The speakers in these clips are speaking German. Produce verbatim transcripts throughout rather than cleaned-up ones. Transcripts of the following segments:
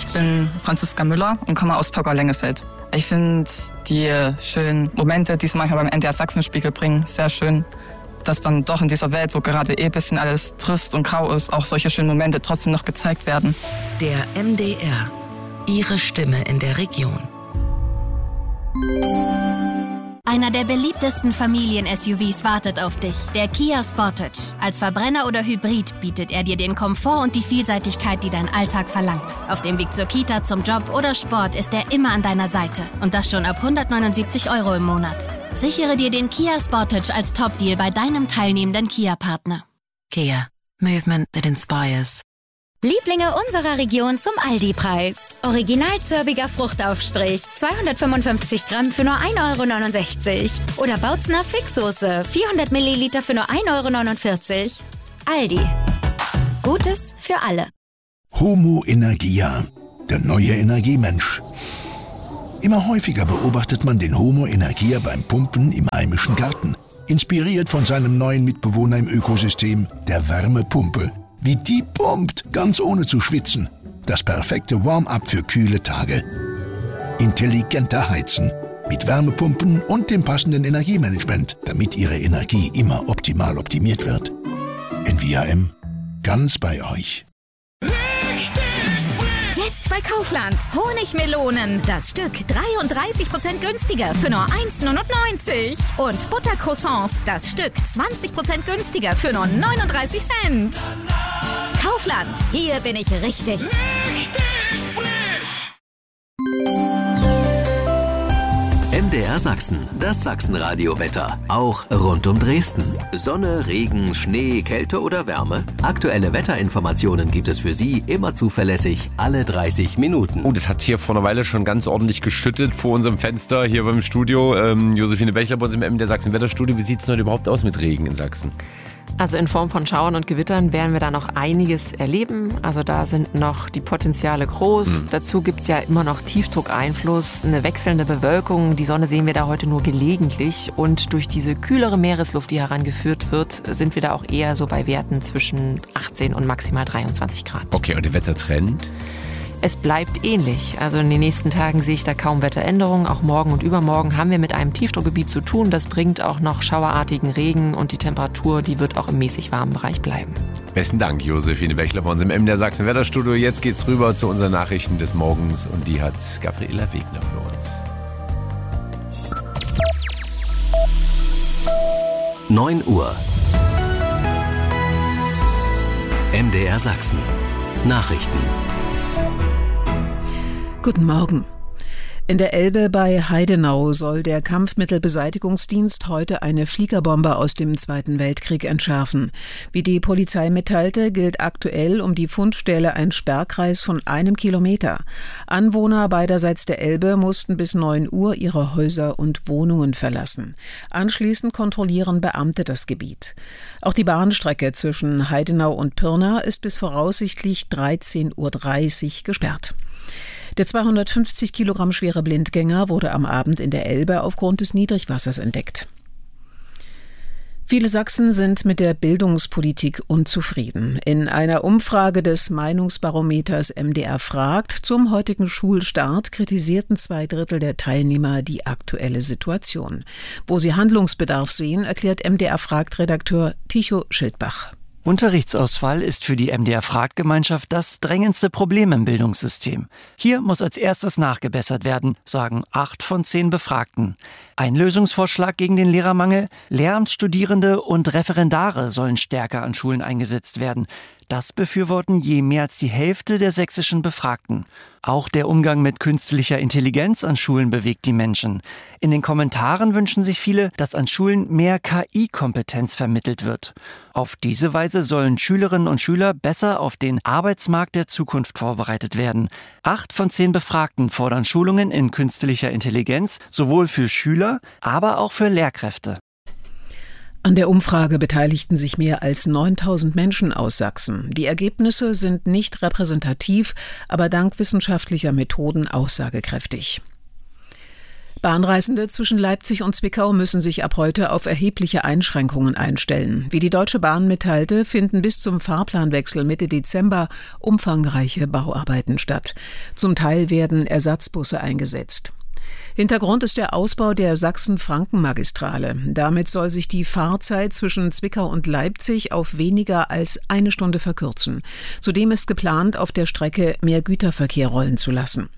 bin Franziska Müller und komme aus Pogau-Lengefeld. Ich finde die schönen Momente, die sie manchmal beim M D R Sachsenspiegel bringen, sehr schön. Dass dann doch in dieser Welt, wo gerade eh ein bisschen alles trist und grau ist, auch solche schönen Momente trotzdem noch gezeigt werden. Der M D R. Ihre Stimme in der Region. Einer der beliebtesten Familien-S U Vs wartet auf dich, der Kia Sportage. Als Verbrenner oder Hybrid bietet er dir den Komfort und die Vielseitigkeit, die dein Alltag verlangt. Auf dem Weg zur Kita, zum Job oder Sport ist er immer an deiner Seite. Und das schon ab hundertneunundsiebzig Euro im Monat. Sichere dir den Kia Sportage als Top-Deal bei deinem teilnehmenden Kia-Partner. Kia. Movement that inspires. Lieblinge unserer Region zum Aldi-Preis. Original-zörbiger Fruchtaufstrich, zweihundertfünfundfünfzig Gramm für nur ein Euro neunundsechzig. Oder Bautzner Fixsoße, vierhundert Milliliter für nur ein Euro neunundvierzig. Aldi. Gutes für alle. Homo Energia, der neue Energiemensch. Immer häufiger beobachtet man den Homo Energia beim Pumpen im heimischen Garten. Inspiriert von seinem neuen Mitbewohner im Ökosystem, der Wärmepumpe. Wie die pumpt, ganz ohne zu schwitzen. Das perfekte Warm-up für kühle Tage. Intelligenter Heizen. Mit Wärmepumpen und dem passenden Energiemanagement, damit Ihre Energie immer optimal optimiert wird. N V A M. Ganz bei euch. Jetzt bei Kaufland. Honigmelonen. Das Stück dreiunddreißig Prozent günstiger für nur eins neunundneunzig. Und Buttercroissants. Das Stück zwanzig Prozent günstiger für nur neununddreißig Cent. Kaufland. Hier bin ich richtig. Richtig frisch. M D R Sachsen, das Sachsenradio-Wetter. Auch rund um Dresden. Sonne, Regen, Schnee, Kälte oder Wärme. Aktuelle Wetterinformationen gibt es für Sie immer zuverlässig alle dreißig Minuten. Oh, das hat hier vor einer Weile schon ganz ordentlich geschüttet vor unserem Fenster hier beim Studio. Ähm, Josephine Bechler bei uns im M D R Sachsen Wetterstudio. Wie sieht es denn heute überhaupt aus mit Regen in Sachsen? Also in Form von Schauern und Gewittern werden wir da noch einiges erleben. Also da sind noch die Potenziale groß. Mhm. Dazu gibt es ja immer noch Tiefdruckeinfluss, eine wechselnde Bewölkung. Die Sonne sehen wir da heute nur gelegentlich. Und durch diese kühlere Meeresluft, die herangeführt wird, sind wir da auch eher so bei Werten zwischen achtzehn und maximal dreiundzwanzig Grad. Okay, und der Wettertrend? Es bleibt ähnlich. Also in den nächsten Tagen sehe ich da kaum Wetteränderungen. Auch morgen und übermorgen haben wir mit einem Tiefdruckgebiet zu tun. Das bringt auch noch schauerartigen Regen und die Temperatur, die wird auch im mäßig warmen Bereich bleiben. Besten Dank, Josephine Bechler bei uns im M D R Sachsen Wetterstudio. Jetzt geht's rüber zu unseren Nachrichten des Morgens und die hat Gabriela Wegner für uns. neun Uhr. M D R Sachsen. Nachrichten. Guten Morgen. In der Elbe bei Heidenau soll der Kampfmittelbeseitigungsdienst heute eine Fliegerbombe aus dem Zweiten Weltkrieg entschärfen. Wie die Polizei mitteilte, gilt aktuell um die Fundstelle ein Sperrkreis von einem Kilometer. Anwohner beiderseits der Elbe mussten bis neun Uhr ihre Häuser und Wohnungen verlassen. Anschließend kontrollieren Beamte das Gebiet. Auch die Bahnstrecke zwischen Heidenau und Pirna ist bis voraussichtlich dreizehn Uhr dreißig gesperrt. Der zweihundertfünfzig Kilogramm schwere Blindgänger wurde am Abend in der Elbe aufgrund des Niedrigwassers entdeckt. Viele Sachsen sind mit der Bildungspolitik unzufrieden. In einer Umfrage des Meinungsbarometers M D R fragt zum heutigen Schulstart kritisierten zwei Drittel der Teilnehmer die aktuelle Situation. Wo sie Handlungsbedarf sehen, erklärt M D R fragt Redakteur Tycho Schildbach. Unterrichtsausfall ist für die M D R-Fragt-Gemeinschaft das drängendste Problem im Bildungssystem. Hier muss als erstes nachgebessert werden, sagen acht von zehn Befragten. Ein Lösungsvorschlag gegen den Lehrermangel? Lehramtsstudierende und Referendare sollen stärker an Schulen eingesetzt werden. Das befürworten je mehr als die Hälfte der sächsischen Befragten. Auch der Umgang mit künstlicher Intelligenz an Schulen bewegt die Menschen. In den Kommentaren wünschen sich viele, dass an Schulen mehr K I-Kompetenz vermittelt wird. Auf diese Weise sollen Schülerinnen und Schüler besser auf den Arbeitsmarkt der Zukunft vorbereitet werden. Acht von zehn Befragten fordern Schulungen in künstlicher Intelligenz, sowohl für Schüler, aber auch für Lehrkräfte. An der Umfrage beteiligten sich mehr als neuntausend Menschen aus Sachsen. Die Ergebnisse sind nicht repräsentativ, aber dank wissenschaftlicher Methoden aussagekräftig. Bahnreisende zwischen Leipzig und Zwickau müssen sich ab heute auf erhebliche Einschränkungen einstellen. Wie die Deutsche Bahn mitteilte, finden bis zum Fahrplanwechsel Mitte Dezember umfangreiche Bauarbeiten statt. Zum Teil werden Ersatzbusse eingesetzt. Hintergrund ist der Ausbau der Sachsen-Franken-Magistrale. Damit soll sich die Fahrzeit zwischen Zwickau und Leipzig auf weniger als eine Stunde verkürzen. Zudem ist geplant, auf der Strecke mehr Güterverkehr rollen zu lassen.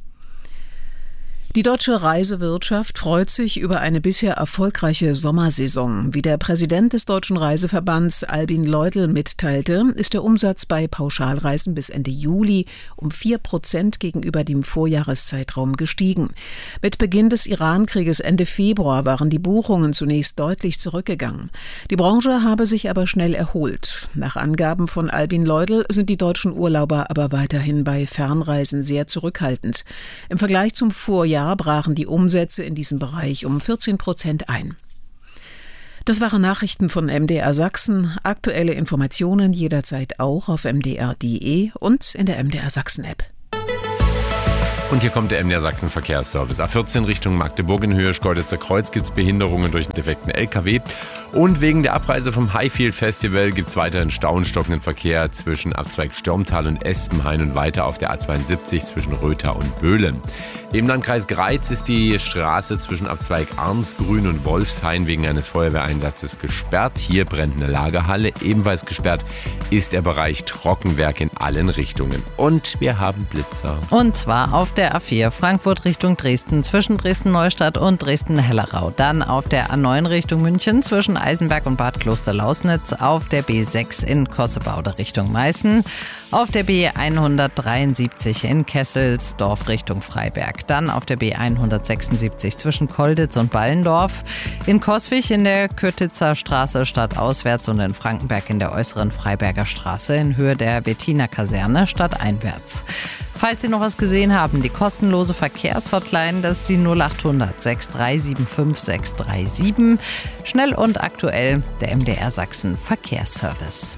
Die deutsche Reisewirtschaft freut sich über eine bisher erfolgreiche Sommersaison. Wie der Präsident des Deutschen Reiseverbands Albin Leudl mitteilte, ist der Umsatz bei Pauschalreisen bis Ende Juli um vier Prozent gegenüber dem Vorjahreszeitraum gestiegen. Mit Beginn des Iran-Krieges Ende Februar waren die Buchungen zunächst deutlich zurückgegangen. Die Branche habe sich aber schnell erholt. Nach Angaben von Albin Leudl sind die deutschen Urlauber aber weiterhin bei Fernreisen sehr zurückhaltend. Im Vergleich zum Vorjahr brachen die Umsätze in diesem Bereich um vierzehn Prozent ein. Das waren Nachrichten von M D R Sachsen. Aktuelle Informationen jederzeit auch auf m d r punkt d e und in der M D R Sachsen App. Und hier kommt der M D R Sachsen Verkehrsservice. A vierzehn Richtung Magdeburg in Höhe Schkeuditzer Kreuz gibt es Behinderungen durch einen defekten L K W. Und wegen der Abreise vom Highfield Festival gibt es weiterhin stauenstockenden Verkehr zwischen Abzweig Stürmtal und Espenhain und weiter auf der A zweiundsiebzig zwischen Rötha und Böhlen. Im Landkreis Greiz ist die Straße zwischen Abzweig Arnsgrün und Wolfshain wegen eines Feuerwehreinsatzes gesperrt. Hier brennt eine Lagerhalle. Ebenfalls gesperrt ist der Bereich Trockenwerk in allen Richtungen. Und wir haben Blitzer. Und zwar auf der A vier Frankfurt Richtung Dresden zwischen Dresden-Neustadt und Dresden-Hellerau. Dann auf der A neun Richtung München zwischen Eisenberg und Bad Kloster-Lausnitz. Auf der B sechs in Kossebaude Richtung Meißen. Auf der B hundertdreiundsiebzig in Kesselsdorf Richtung Freiberg. Dann auf der B hundertsechsundsiebzig zwischen Kolditz und Ballendorf. In Coswig in der Kötitzer Straße stadtauswärts und in Frankenberg in der äußeren Freiberger Straße in Höhe der Wettiner Kaserne stadteinwärts. Falls Sie noch was gesehen haben, die kostenlose Verkehrshotline, das ist die null achthundert sechs drei sieben fünf sechs drei sieben. Schnell und aktuell der M D R Sachsen Verkehrsservice.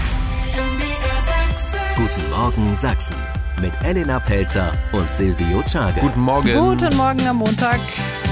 Guten Morgen Sachsen mit Elena Pelzer und Silvio Czage. Guten Morgen. Guten Morgen am Montag.